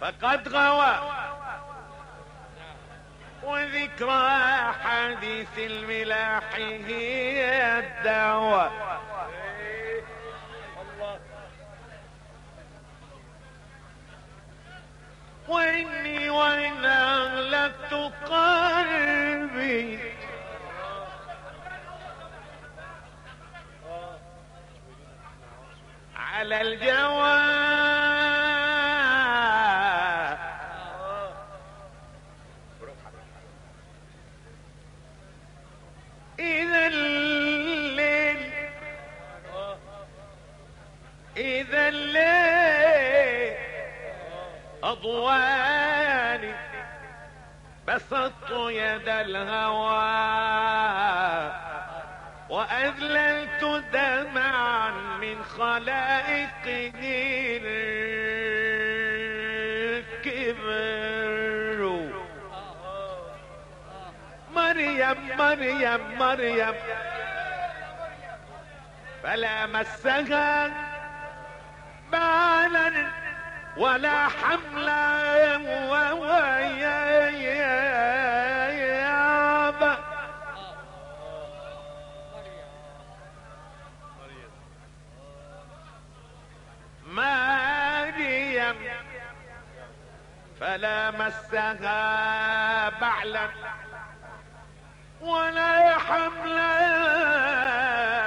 فقد غوى وذكرى حديث الملاح هي الدعوة. وإني وإن أغلقت قلبي على الجواب إذا الليل أضواني بسطت يد الهوى وأذللت دمعا من خلائقه الكبر. مريم مريم مريم فلا مسها بالا ولا حملا ويابا. مريم فلا مسها بعلا ولا حملا